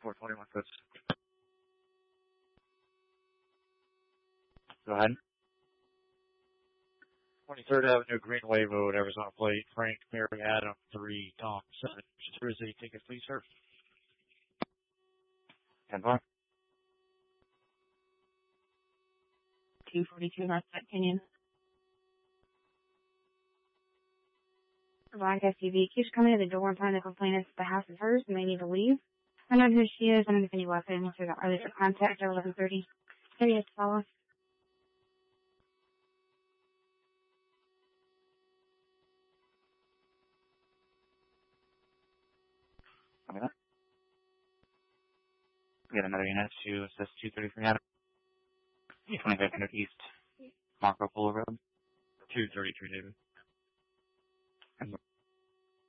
421 Foots. Go ahead. 23rd Avenue, Greenway Road, Arizona Plate, Frank, Mary, Adam, 3, Tom, 7. Thursday, ticket, please, sir. 10-4. 242 North Side Canyon. Black SUV keeps coming to the door and telling the complainant the house is hers and they need to leave. I don't know who she is. I don't know if any weapons or are they for contact at 11:30. Maybe it's follow. Copy that. We got another unit to assist 233 Adam. 2500 East, Marco Polo Road. 233 David.